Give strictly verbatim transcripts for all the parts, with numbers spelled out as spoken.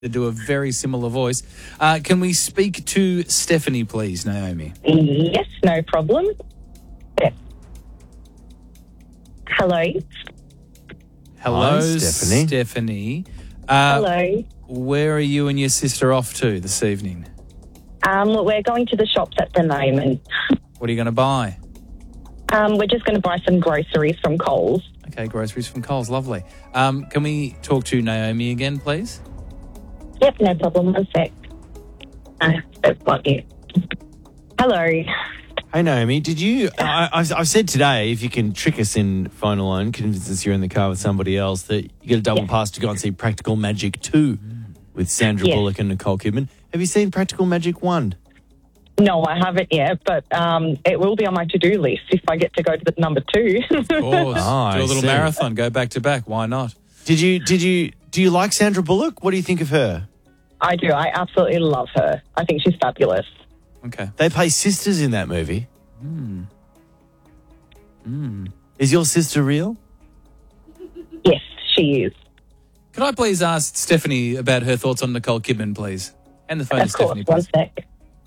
They do a very similar voice. Uh, can we speak to Stephanie, please, Naomi? Yes, no problem. Yeah. Hello. Hello, Hi, Stephanie. Stephanie. Uh, Hello. Where are you and your sister off to this evening? Um, we're going to the shops at the moment. What are you going to buy? Um, we're just going to buy some groceries from Coles. Okay, groceries from Coles. Lovely. Um, can we talk to Naomi again, please? Yep, no problem. One sec. Uh, I've got you. Hello. Hey, Naomi, did you... I, I've, I've said today, if you can trick us in phone alone, convince us you're in the car with somebody else, that you get a double Yeah. pass to go and see Practical Magic two with Sandra Yeah. Bullock and Nicole Kidman. Have you seen Practical Magic one? No, I haven't yet, but um, it will be on my to-do list if I get to go to the number two. Of course. Oh, I do a little see. marathon. Go back to back. Why not? Did you... Did you... Do you like Sandra Bullock? What do you think of her? I do. I absolutely love her. I think she's fabulous. Okay. They play sisters in that movie. Hmm. Is your sister real? Yes, she is. Can I please ask Stephanie about her thoughts on Nicole Kidman, please? And the phone to Of course. Stephanie, One please. sec.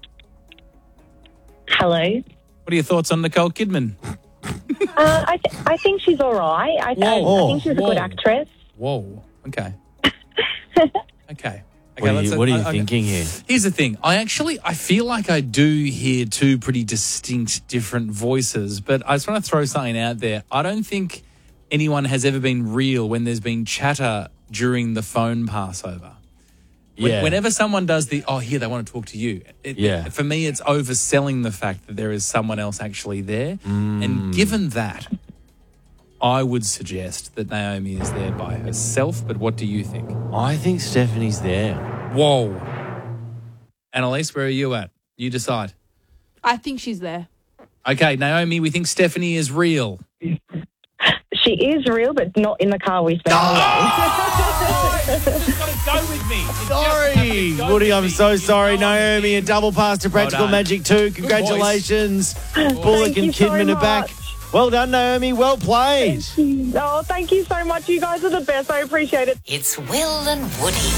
Hello. What are your thoughts on Nicole Kidman? Uh, I, th- I think she's all right. I, th- I, Whoa. I think she's a Whoa. good actress. Whoa. Okay. Okay. What are let's- you, what are you I- I- thinking here? Here's the thing. I actually, I feel like I do hear two pretty distinct different voices, but I just want to throw something out there. I don't think anyone has ever been real when there's been chatter during the phone passover. When- Yeah. Whenever someone does the, oh, here, they want to talk to you. It, Yeah. For me, it's overselling the fact that there is someone else actually there. Mm. And given that, I would suggest that Naomi is there by herself. But what do you think? I think Stephanie's there. Whoa. Annalise, where are you at? You decide. I think she's there. Okay, Naomi, we think Stephanie is real. She is real, but not in the car with me. You've got to go with me. Sorry, Woody, I'm so sorry. Naomi, a double pass to Practical done. Magic two. Congratulations. Bullock Thank and you so Kidman are back. much. Well done, Naomi. Well played. Oh, thank you so much. You guys are the best. I appreciate it. It's Will and Woody.